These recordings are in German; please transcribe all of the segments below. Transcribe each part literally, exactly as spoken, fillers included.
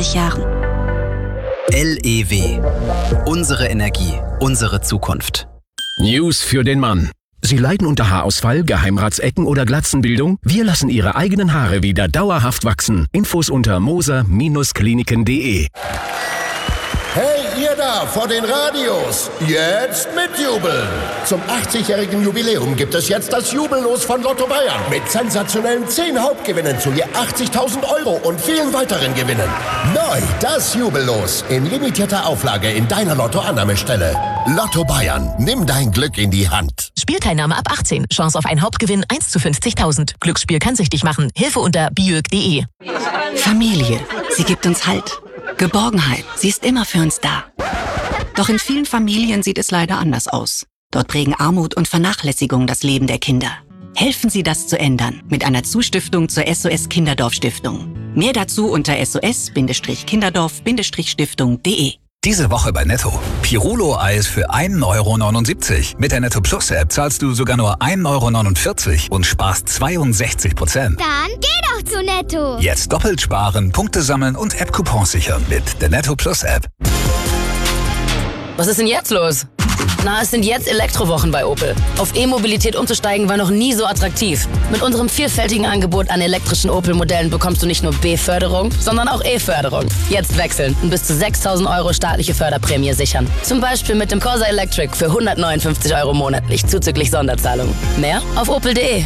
fünfundvierzig Jahren. L E W. Unsere Energie, unsere Zukunft. News für den Mann. Sie leiden unter Haarausfall, Geheimratsecken oder Glatzenbildung? Wir lassen Ihre eigenen Haare wieder dauerhaft wachsen. Infos unter moser Kliniken punkt de. Hey, ihr da vor den Radios, jetzt mitjubeln! Zum achtzigjährigen Jubiläum gibt es jetzt das Jubellos von Lotto Bayern mit sensationellen zehn Hauptgewinnen zu je achtzigtausend Euro und vielen weiteren Gewinnen. Neu, das Jubellos in limitierter Auflage in deiner Lotto-Annahmestelle. Lotto Bayern, nimm dein Glück in die Hand. Spielteilnahme ab achtzehn. Chance auf einen Hauptgewinn eins zu fünfzigtausend. Glücksspiel kann süchtig machen. Hilfe unter biög punkt de. Familie, sie gibt uns Halt. Geborgenheit, sie ist immer für uns da. Doch in vielen Familien sieht es leider anders aus. Dort prägen Armut und Vernachlässigung das Leben der Kinder. Helfen Sie, das zu ändern mit einer Zustiftung zur S O S Kinderdorf Stiftung. Mehr dazu unter s o s kinderdorf stiftung punkt de. Diese Woche bei Netto. Pirulo-Eis für ein Euro neunundsiebzig. Mit der Netto Plus App zahlst du sogar nur ein Euro neunundvierzig und sparst zweiundsechzig Prozent. Dann geh doch zu Netto. Jetzt doppelt sparen, Punkte sammeln und App-Coupons sichern mit der Netto Plus App. Was ist denn jetzt los? Na, es sind jetzt Elektrowochen bei Opel. Auf E-Mobilität umzusteigen war noch nie so attraktiv. Mit unserem vielfältigen Angebot an elektrischen Opel-Modellen bekommst du nicht nur B-Förderung, sondern auch E-Förderung. Jetzt wechseln und bis zu sechstausend Euro staatliche Förderprämie sichern. Zum Beispiel mit dem Corsa Electric für hundertneunundfünfzig Euro monatlich zuzüglich Sonderzahlung. Mehr auf opel punkt de.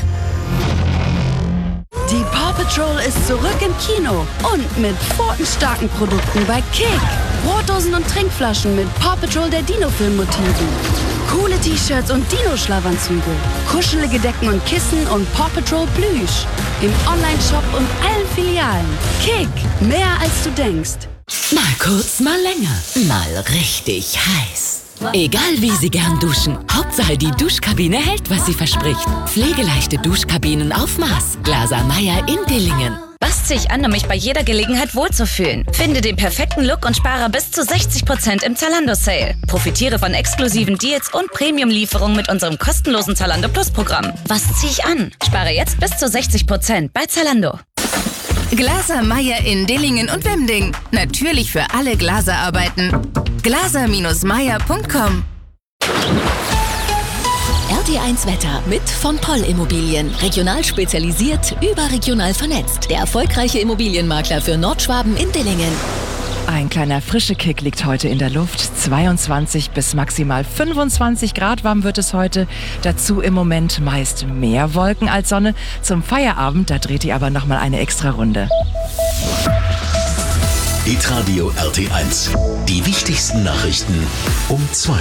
Die Paw Patrol ist zurück im Kino und mit pfotenstarken Produkten bei Kick. Brotdosen und Trinkflaschen mit Paw Patrol der Dino-Film-Motiven. Coole T-Shirts und Dino-Schlafanzüge. Kuschelige Decken und Kissen und Paw Patrol Plüsch. Im Online-Shop und allen Filialen. Kick, mehr als du denkst. Mal kurz, mal länger. Mal richtig heiß. Egal wie Sie gern duschen, Hauptsache die Duschkabine hält, was sie verspricht. Pflegeleichte Duschkabinen auf Maß. Glaser Meyer in Dillingen. Was ziehe ich an, um mich bei jeder Gelegenheit wohlzufühlen? Finde den perfekten Look und spare bis zu sechzig Prozent im Zalando-Sale. Profitiere von exklusiven Deals und Premium-Lieferungen mit unserem kostenlosen Zalando Plus-Programm. Was ziehe ich an? Spare jetzt bis zu sechzig Prozent bei Zalando. Glaser Meyer in Dillingen und Wemding. Natürlich für alle Glaserarbeiten. glaser Meyer punkt com. R T eins Wetter mit von Poll Immobilien. Regional spezialisiert, überregional vernetzt. Der erfolgreiche Immobilienmakler für Nordschwaben in Dillingen. Ein kleiner frischer Kick liegt heute in der Luft. zweiundzwanzig bis maximal fünfundzwanzig Grad warm wird es heute. Dazu im Moment meist mehr Wolken als Sonne. Zum Feierabend, da dreht ihr aber nochmal eine extra Runde. Hitradio R T eins. Die wichtigsten Nachrichten um zwei.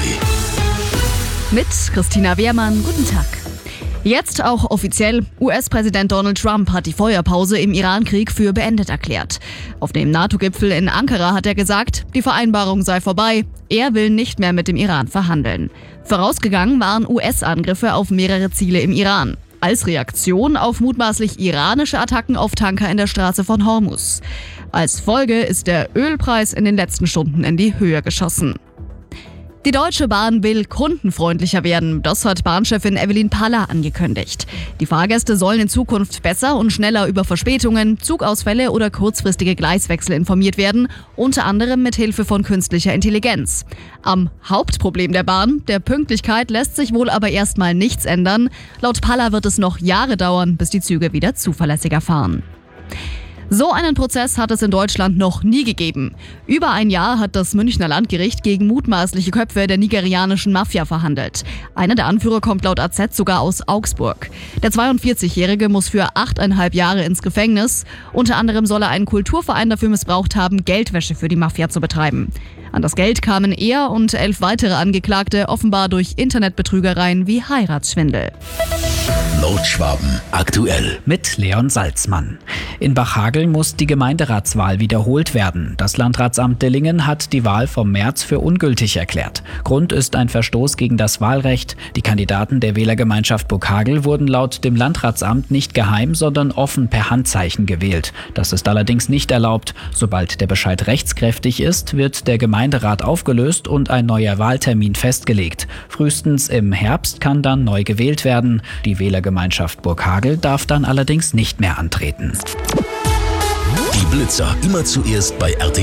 Mit Christina Wehrmann, guten Tag. Jetzt auch offiziell, U S-Präsident Donald Trump hat die Feuerpause im Iran-Krieg für beendet erklärt. Auf dem NATO-Gipfel in Ankara hat er gesagt, die Vereinbarung sei vorbei, er will nicht mehr mit dem Iran verhandeln. Vorausgegangen waren U S-Angriffe auf mehrere Ziele im Iran. Als Reaktion auf mutmaßlich iranische Attacken auf Tanker in der Straße von Hormuz. Als Folge ist der Ölpreis in den letzten Stunden in die Höhe geschossen. Die Deutsche Bahn will kundenfreundlicher werden. Das hat Bahnchefin Evelyn Paller angekündigt. Die Fahrgäste sollen in Zukunft besser und schneller über Verspätungen, Zugausfälle oder kurzfristige Gleiswechsel informiert werden, unter anderem mit Hilfe von künstlicher Intelligenz. Am Hauptproblem der Bahn, der Pünktlichkeit, lässt sich wohl aber erstmal nichts ändern. Laut Paller wird es noch Jahre dauern, bis die Züge wieder zuverlässiger fahren. So einen Prozess hat es in Deutschland noch nie gegeben. Über ein Jahr hat das Münchner Landgericht gegen mutmaßliche Köpfe der nigerianischen Mafia verhandelt. Einer der Anführer kommt laut A Z sogar aus Augsburg. Der zweiundvierzigjährige muss für achteinhalb Jahre ins Gefängnis. Unter anderem soll er einen Kulturverein dafür missbraucht haben, Geldwäsche für die Mafia zu betreiben. An das Geld kamen er und elf weitere Angeklagte offenbar durch Internetbetrügereien wie Heiratsschwindel. Nordschwaben aktuell. Mit Leon Salzmann. In Bachhageln muss die Gemeinderatswahl wiederholt werden. Das Landratsamt Dillingen hat die Wahl vom März für ungültig erklärt. Grund ist ein Verstoß gegen das Wahlrecht. Die Kandidaten der Wählergemeinschaft Burghagel wurden laut dem Landratsamt nicht geheim, sondern offen per Handzeichen gewählt. Das ist allerdings nicht erlaubt. Sobald der Bescheid rechtskräftig ist, wird der Gemeinderat aufgelöst und ein neuer Wahltermin festgelegt. Frühestens im Herbst kann dann neu gewählt werden. Die Wählergemeinschaft Burghagel darf dann allerdings nicht mehr antreten. Die Blitzer immer zuerst bei R T